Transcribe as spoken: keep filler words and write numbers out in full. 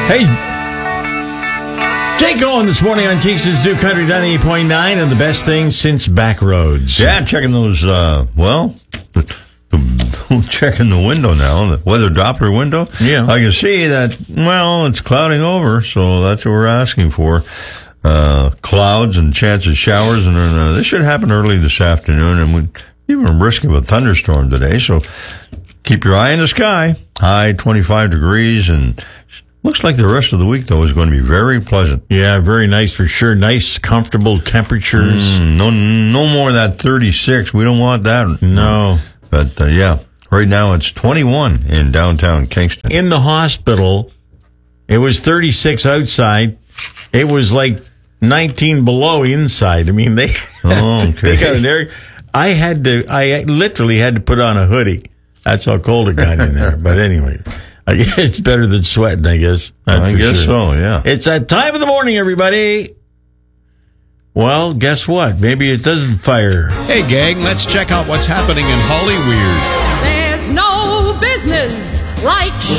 Hey, Jake Owen this morning on Kingston's New Country ninety-eight point nine and the best thing since back roads. Yeah, checking those, uh, well, checking the window now, the weather Doppler window. Yeah. I can see that, well, it's clouding over, so that's what we're asking for. Uh, clouds and chance of showers, and uh, this should happen early this afternoon, and we even a risk of a thunderstorm today, so keep your eye in the sky. High twenty-five degrees, and looks like the rest of the week, though, is going to be very pleasant. Yeah, very nice for sure. Nice, comfortable temperatures. Mm, no no more of that thirty-six. We don't want that. No. But, uh, yeah, right now it's twenty-one in downtown Kingston. In the hospital, it was thirty-six outside. It was like nineteen below inside. I mean, they, oh, okay. they got an air. I had to, I literally had to put on a hoodie. That's how cold it got in there. But anyway, I guess it's better than sweating, I guess. That's I for guess sure. so, yeah. It's that time of the morning, everybody. Well, guess what? Maybe it doesn't fire. Hey, gang, let's check out what's happening in Hollyweird. There's no business like